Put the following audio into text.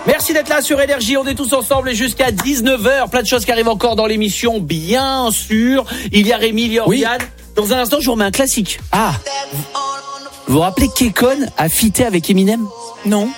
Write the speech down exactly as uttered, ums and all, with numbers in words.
Merci d'être là sur Énergie, on est tous ensemble et jusqu'à dix-neuf heures. Plein de choses qui arrivent encore dans l'émission, bien sûr. Il y a Rémi, il y a Oriane. Oui. Dans un instant, je vous remets un classique. Ah. Vous vous rappelez qu'Ekon a fité avec Eminem ? Non.